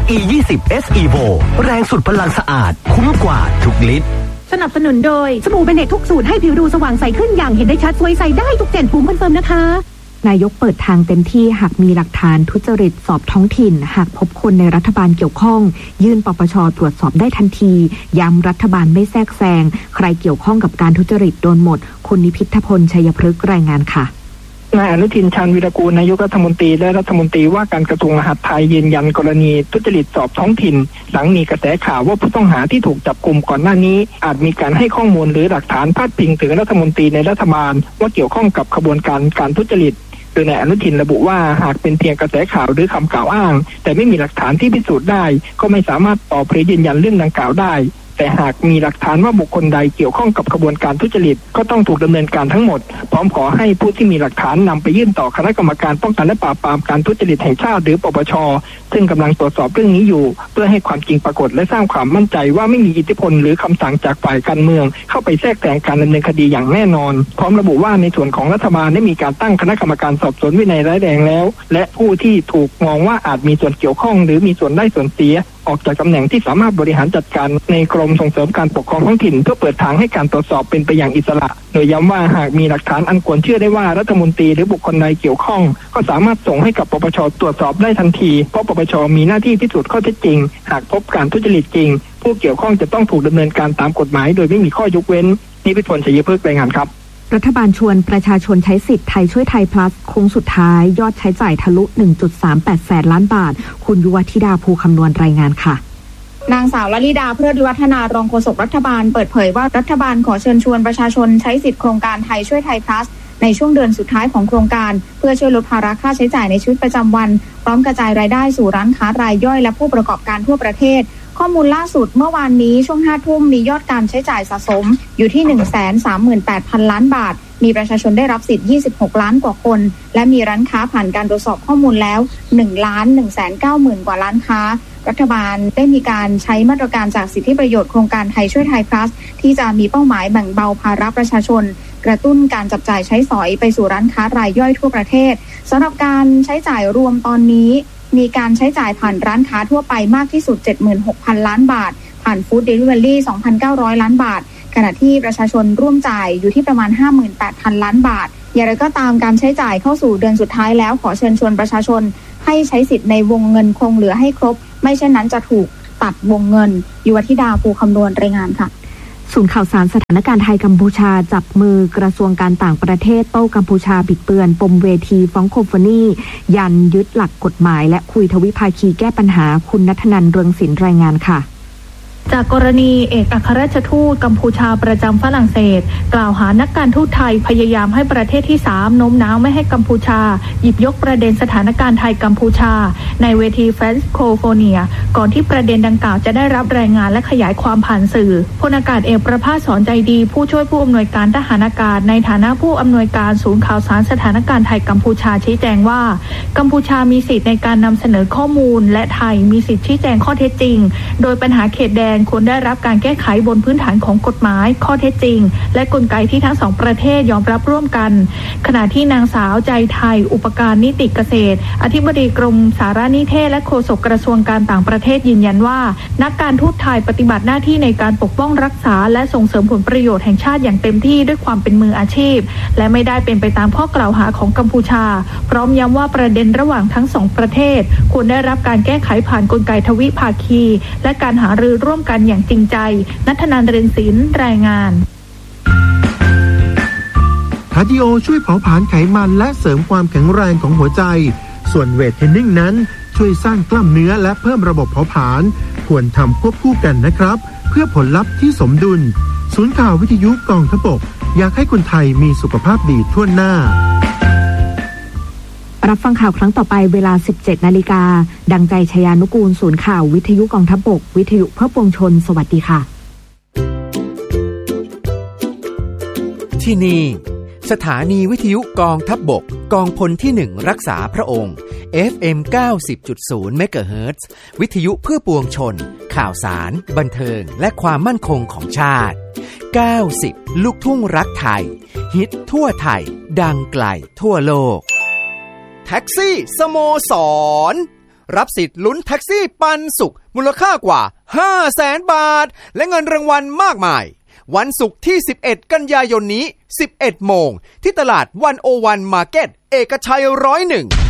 E20S Evo แรงสุดพลังสะอาดคุ้มกว่าทุกลิตรสนับสนุนโดยสบู่เบเนตทุกสูตรให้ผิวดูสว่างใสขึ้นอย่างเห็นได้ชัดสวยใสได้ทุกเจนปุ่มคอนเฟิร์มนะคะนายกเปิดทางเต็มที่หากมีหลักฐานทุจริตสอบท้องถิ่นหากพบคนในรัฐบาลเกี่ยวข้องยื่นปปช.ตรวจสอบได้ทันทีย้ำรัฐบาลไม่แทรกแซงใครเกี่ยวข้องกับการทุจริตโดนหมดคุณนิพิทพลชัยพฤกษ์รายงานค่ะนายอนุทินชาญวีรกูลนายกรัฐมนตรีและรัฐมนตรีว่าการกระทรวงมหาดไทยยืนยันกรณีทุจริตสอบท้องถิ่นหลังมีกระแสข่าวว่าผู้ต้องหาที่ถูกจับกุมก่อนหน้านี้อาจมีการให้ข้อมูลหรือหลักฐานพาดพิงถึงรัฐมนตรีในรัฐบาลว่าเกี่ยวข้องกับขบวนการทุจริตโดยนายอนุทินระบุว่าหากเป็นเพียงกระแสข่าวหรือคำกล่าวอ้างแต่ไม่มีหลักฐานที่พิสูจน์ได้ก็ไม่สามารถตอบหรือยืนยันเรื่องดังกล่าวได้แต่หากมีหลักฐานว่าบุคคลใดเกี่ยวข้องกับขบวนการทุจริตก็ต้องถูกดำเนินการทั้งหมดพร้อมขอให้ผู้ที่มีหลักฐานนำไปยื่นต่อคณะกรรมการป้องกันและปราบปรามการทุจริตแห่งชาติหรือปปช.ซึ่งกำลังตรวจสอบเรื่องนี้อยู่เพื่อให้ความจริงปรากฏและสร้างความมั่นใจว่าไม่มีอิทธิพลหรือคำสั่งจากฝ่ายการเมืองเข้าไปแทรกแซงการดำเนินคดีอย่างแน่นอนพร้อมระบุว่าในส่วนของรัฐบาลได้มีการตั้งคณะกรรมการสอบสวนวินัยร้ายแรงแล้วและผู้ที่ถูกมองว่าอาจมีส่วนเกี่ยวข้องหรือมีส่วนได้ส่วนเสียออกจากตำแหน่งที่สามารถบริหารจัดการในกรมส่งเสริมการปกครองท้องถิ่นเพื่อเปิดทางให้การตรวจสอบเป็นไปอย่างอิสระโดยย้ำว่าหากมีหลักฐานอันควรเชื่อได้ว่ารัฐมนตรีหรือบุคคลใดเกี่ยวข้องก็สามารถส่งให้กับปปช.ตรวจสอบได้ทันทีเพราะปปช.มีหน้าที่พิสูจน์ข้อเท็จจริงหากพบการทุจริตจริงผู้เกี่ยวข้องจะต้องถูกดำเนินการตามกฎหมายโดยไม่มีข้อยกเว้นนิพิธพล ชัยพฤกษ์รายงานครับรัฐบาลชวนประชาชนใช้สิทธิ์ไทยช่วยไทย plus โค้งสุดท้ายยอดใช้จ่ายทะลุ 1.38 แสนล้านบาทคุณยุวธิดาภูคำนวณรายงานค่ะนางสาวลลิดาเพลิดวิวัฒนารองโฆษกรัฐบาลเปิดเผยว่ารัฐบาลขอเชิญชวนประชาชนใช้สิทธิโครงการไทยช่วยไทย plus ในช่วงเดือนสุดท้ายของโครงการเพื่อช่วยลดภาระค่าใช้จ่ายในชีวิตประจำวันพร้อมกระจายรายได้สู่ร้านค้ารายย่อยและผู้ประกอบการทั่วประเทศข้อมูลล่าสุดเมื่อวานนี้ช่วง 5 ทุ่มมียอดการใช้จ่ายสะสมอยู่ที่ 138,000 ล้านบาทมีประชาชนได้รับสิทธิ์26ล้านกว่าคนและมีร้านค้าผ่านการตรวจสอบข้อมูลแล้ว 1,190,000 กว่าร้านค้ารัฐบาลได้มีการใช้มาตรการจากสิทธิประโยชน์โครงการไทยช่วยไทย plus ที่จะมีเป้าหมายแบ่งเบาภาระประชาชนกระตุ้นการจับจ่ายใช้สอยไปสู่ร้านค้ารายย่อยทั่วประเทศสำหรับการใช้จ่ายรวมตอนนี้มีการใช้จ่ายผ่านร้านค้าทั่วไปมากที่สุด 76,000 ล้านบาทผ่านฟู้ดเดลิเวอรี่ 2,900 ล้านบาทขณะที่ประชาชนร่วมจ่ายอยู่ที่ประมาณ 58,000 ล้านบาทอย่างไรก็ตามการใช้จ่ายเข้าสู่เดือนสุดท้ายแล้วขอเชิญชวนประชาชนให้ใช้สิทธิ์ในวงเงินคงเหลือให้ครบไม่เช่นนั้นจะถูกตัดวงเงินยุวธิดาภูคำนวณรายงานค่ะศูนย์ข่าวสารสถานการณ์ไทยกัมพูชาจับมือกระทรวงการต่างประเทศโต้กัมพูชาบิดเบือนปมเวทีฟ้องโคโฟนียันยึดหลักกฎหมายและคุยทวิภาคีแก้ปัญหาคุณณัฐนันท์ เรืองศิลป์รายงานค่ะจากกรณีเอกอัครราชทูตกัมพูชาประจำฝรั่งเศสกล่าวหานักการทูตไทยพยายามให้ประเทศที่3โน้มน้าวไม่ให้กัมพูชาหยิบยกประเด็นสถานการณ์ไทยกัมพูชาในเวทีแฟรนซ์โคโฟเนียก่อนที่ประเด็นดังกล่าวจะได้รับรายงานและขยายความผ่านสื่อพลอากาศเอกประภาสสอนใจดีผู้ช่วยผู้อำนวยการทหารอากาศในฐานะผู้อำนวยการศูนย์ข่าวสารสถานการณ์ไทยกัมพูชาชี้แจงว่ากัมพูชามีสิทธิ์ในการนำเสนอข้อมูลและไทยมีสิทธิ์ชี้แจงข้อเท็จจริงโดยปัญหาเขตแดนควรได้รับการแก้ไขบนพื้นฐานของกฎหมายข้อเท็จจริงและกลไกที่ทั้งสองประเทศยอมรับร่วมกันขณะที่นางสาวใจไทยอุปการนิติเกษตรอธิบดีกรมสารนิเทศและโฆษกกระทรวงการต่างประเทศยืนยันว่านักการทูตไทยปฏิบัติหน้าที่ในการปกป้องรักษาและส่งเสริมผลประโยชน์แห่งชาติอย่างเต็มที่ด้วยความเป็นมืออาชีพและไม่ได้เป็นไปตามข้อกล่าวหาของกัมพูชาพร้อมย้ำว่าประเด็นระหว่างทั้งสองประเทศควรได้รับการแก้ไขผ่านกลไกทวิภาคีและการหารือร่วมกันอย่างจริงใจณัฐนันท์ เรืองศิลป์รายงานคาร์ดิโอช่วยเผาผลาญไขมันและเสริมความแข็งแรงของหัวใจส่วนเวทเทรนนิ่งนั้นช่วยสร้างกล้ามเนื้อและเพิ่มระบบเผาผลาญควรทำควบคู่กันนะครับเพื่อผลลัพธ์ที่สมดุลศูนย์ข่าววิทยุกองทัพบกอยากให้คนไทยมีสุขภาพดีทั่วหน้ารับฟังข่าวครั้งต่อไปเวลา 17 นาฬิกาดังใจชยานุกูลศูนย์ข่าววิทยุกองทัพบกวิทยุเพื่อปวงชนสวัสดีค่ะที่นี่สถานีวิทยุกองทัพบกกองพลที่1รักษาพระองค์ FM 90.0 เมกะเฮิรตซ์วิทยุเพื่อปวงชนข่าวสารบันเทิงและความมั่นคงของชาติ90ลูกทุ่งรักไทยฮิตทั่วไทยดังไกลทั่วโลกแท็กซี่สโมสรรับสิทธิ์ลุ้นแท็กซี่ปันสุขมูลค่ากว่า 500,000 บาทและเงินรางวัลมากมายวันศุกร์ที่11กันยายนนี้ 11 โมงที่ตลาด101 มาร์เก็ตเอกชัย101